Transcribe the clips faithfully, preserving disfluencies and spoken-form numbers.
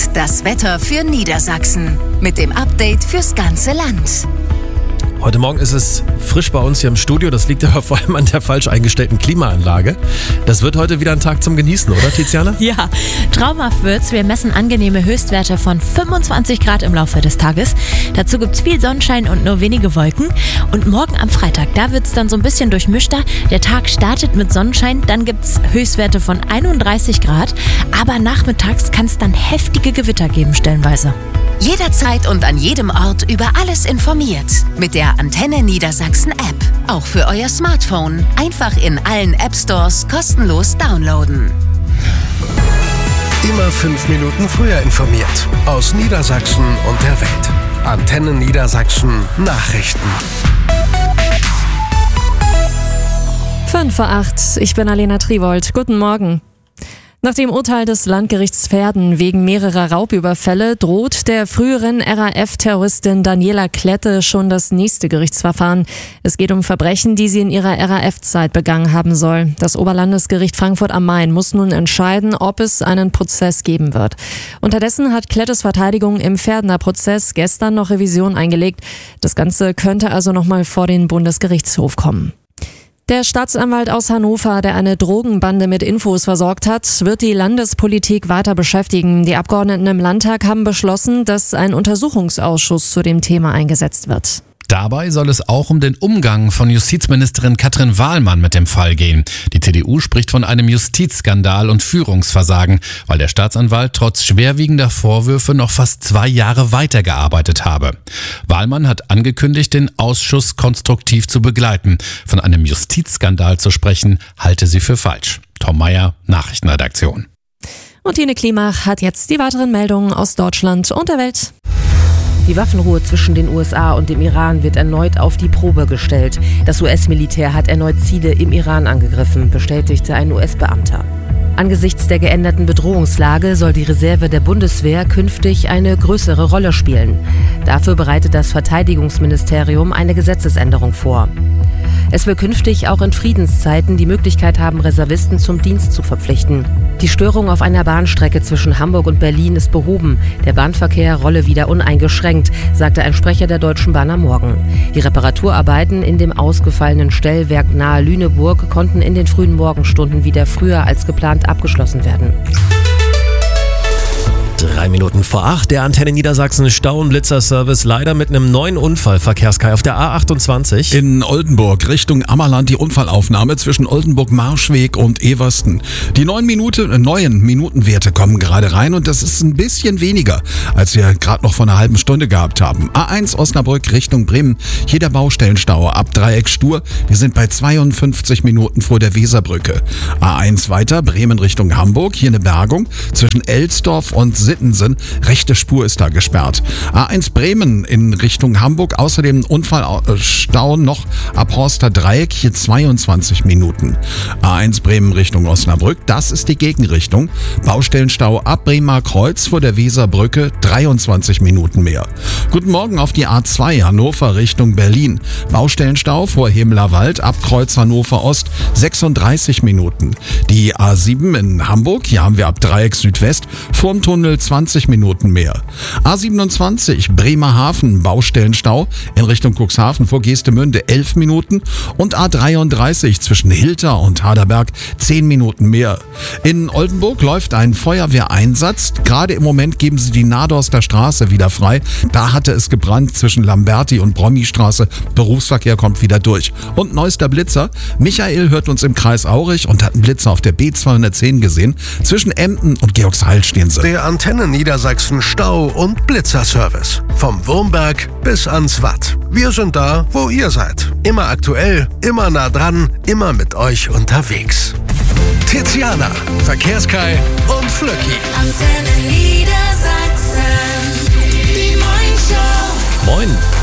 das Wetter für Niedersachsen. Mit dem Update fürs ganze Land. Heute Morgen ist es frisch bei uns hier im Studio. Das liegt aber vor allem an der falsch eingestellten Klimaanlage. Das wird heute wieder ein Tag zum Genießen, oder Tiziana? Ja, traumhaft wird's. Wir messen angenehme Höchstwerte von fünfundzwanzig Grad im Laufe des Tages. Dazu gibt's viel Sonnenschein und nur wenige Wolken. Und morgen am Freitag, da wird's dann so ein bisschen durchmischter. Der Tag startet mit Sonnenschein, dann gibt's Höchstwerte von einunddreißig Grad. Aber nachmittags kann es dann heftige Gewitter geben, stellenweise. Jederzeit und an jedem Ort über alles informiert. Mit der Antenne Niedersachsen App. Auch für euer Smartphone. Einfach in allen App Stores kostenlos downloaden. Immer fünf Minuten früher informiert. Aus Niedersachsen und der Welt. Antenne Niedersachsen Nachrichten. fünf vor acht. Ich bin Alena Triwold. Guten Morgen. Nach dem Urteil des Landgerichts Verden wegen mehrerer Raubüberfälle droht der früheren R A F-Terroristin Daniela Klette schon das nächste Gerichtsverfahren. Es geht um Verbrechen, die sie in ihrer R A F-Zeit begangen haben soll. Das Oberlandesgericht Frankfurt am Main muss nun entscheiden, ob es einen Prozess geben wird. Unterdessen hat Klettes Verteidigung im Verdener Prozess gestern noch Revision eingelegt. Das Ganze könnte also nochmal vor den Bundesgerichtshof kommen. Der Staatsanwalt aus Hannover, der eine Drogenbande mit Infos versorgt hat, wird die Landespolitik weiter beschäftigen. Die Abgeordneten im Landtag haben beschlossen, dass ein Untersuchungsausschuss zu dem Thema eingesetzt wird. Dabei soll es auch um den Umgang von Justizministerin Katrin Wahlmann mit dem Fall gehen. Die C D U spricht von einem Justizskandal und Führungsversagen, weil der Staatsanwalt trotz schwerwiegender Vorwürfe noch fast zwei Jahre weitergearbeitet habe. Wahlmann hat angekündigt, den Ausschuss konstruktiv zu begleiten. Von einem Justizskandal zu sprechen, halte sie für falsch. Tom Meyer, Nachrichtenredaktion. Und Tine Klimach hat jetzt die weiteren Meldungen aus Deutschland und der Welt. Die Waffenruhe zwischen den U S A und dem Iran wird erneut auf die Probe gestellt. Das U S-Militär hat erneut Ziele im Iran angegriffen, bestätigte ein U S-Beamter. Angesichts der geänderten Bedrohungslage soll die Reserve der Bundeswehr künftig eine größere Rolle spielen. Dafür bereitet das Verteidigungsministerium eine Gesetzesänderung vor. Es will künftig auch in Friedenszeiten die Möglichkeit haben, Reservisten zum Dienst zu verpflichten. Die Störung auf einer Bahnstrecke zwischen Hamburg und Berlin ist behoben. Der Bahnverkehr rolle wieder uneingeschränkt, sagte ein Sprecher der Deutschen Bahn am Morgen. Die Reparaturarbeiten in dem ausgefallenen Stellwerk nahe Lüneburg konnten in den frühen Morgenstunden wieder früher als geplant abgeschlossen werden. Drei Minuten vor acht, der Antenne Niedersachsen Stau- und Blitzerservice leider mit einem neuen Unfall, Verkehrskai auf der A achtundzwanzig. In Oldenburg Richtung Ammerland die Unfallaufnahme zwischen Oldenburg-Marschweg und Eversten. Die neuen, Minute, äh, neuen Minutenwerte kommen gerade rein und das ist ein bisschen weniger, als wir gerade noch vor einer halben Stunde gehabt haben. A eins Osnabrück Richtung Bremen, hier der Baustellenstau ab Dreieck Stur. Wir sind bei zweiundfünfzig Minuten vor der Weserbrücke. A eins weiter, Bremen Richtung Hamburg, hier eine Bergung zwischen Elsdorf und Sittensen. Rechte Spur ist da gesperrt. A eins Bremen in Richtung Hamburg. Außerdem Unfallstau noch ab Horster Dreieck. Hier zweiundzwanzig Minuten. A eins Bremen Richtung Osnabrück. Das ist die Gegenrichtung. Baustellenstau ab Bremer Kreuz vor der Weserbrücke. dreiundzwanzig Minuten mehr. Guten Morgen auf die A zwei Hannover Richtung Berlin. Baustellenstau vor Hemlerwald ab Kreuz Hannover Ost. sechsunddreißig Minuten. Die A sieben in Hamburg. Hier haben wir ab Dreieck Südwest vorm Tunnel zwanzig Minuten mehr. A siebenundzwanzig Bremerhaven Baustellenstau in Richtung Cuxhaven vor Geestemünde elf Minuten und A dreiunddreißig zwischen Hilter und Haderberg zehn Minuten mehr. In Oldenburg läuft ein Feuerwehreinsatz. Gerade im Moment geben sie die Nadorster Straße wieder frei. Da hatte es gebrannt zwischen Lamberti und Brommi-Straße. Berufsverkehr kommt wieder durch. Und neuester Blitzer. Michael hört uns im Kreis Aurich und hat einen Blitzer auf der B zweihundertzehn gesehen. Zwischen Emden und Georgsheil stehen sie. Der Antenne Niedersachsen Stau- und Blitzerservice. Vom Wurmberg bis ans Watt. Wir sind da, wo ihr seid. Immer aktuell, immer nah dran, immer mit euch unterwegs. Tiziana, Verkehrskai und Flöcki. Antenne Niedersachsen, die Morningshow. Moin.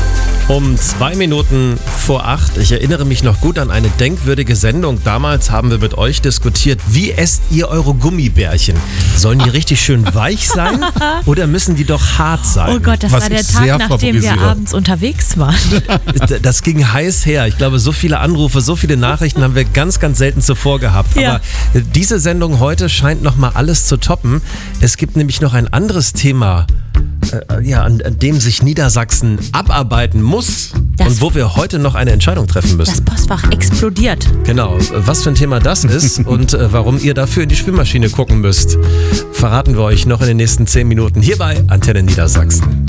Um zwei Minuten vor acht. Ich erinnere mich noch gut an eine denkwürdige Sendung. Damals haben wir mit euch diskutiert, wie esst ihr eure Gummibärchen? Sollen die richtig schön weich sein oder müssen die doch hart sein? Oh Gott, das Was war der ich Tag, sehr nachdem wir favorisiere. abends unterwegs waren. Das ging heiß her. Ich glaube, so viele Anrufe, so viele Nachrichten haben wir ganz, ganz selten zuvor gehabt. Ja. Aber diese Sendung heute scheint nochmal alles zu toppen. Es gibt nämlich noch ein anderes Thema, äh, ja, an, an dem sich Niedersachsen abarbeiten muss Das- und wo wir heute noch eine Entscheidung treffen Das müssen. Postfach explodiert. Genau, was für ein Thema das ist und äh, warum ihr dafür in die Spülmaschine gucken müsst, verraten wir euch noch in den nächsten zehn Minuten hier bei Antenne Niedersachsen.